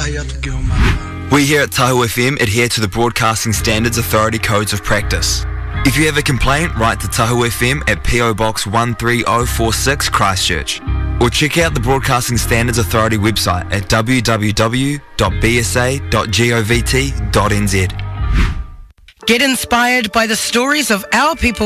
We here at Tahu FM adhere to the Broadcasting Standards Authority Codes of Practice. If you have a complaint, write to Tahu FM at PO Box 13046 Christchurch, or check out the Broadcasting Standards Authority website at www.bsa.govt.nz. Get inspired by the stories of our people